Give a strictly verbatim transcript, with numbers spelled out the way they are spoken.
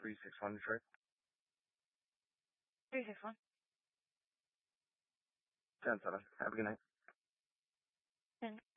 three six one Detroit. three six one. ten seven. Have a good night. ten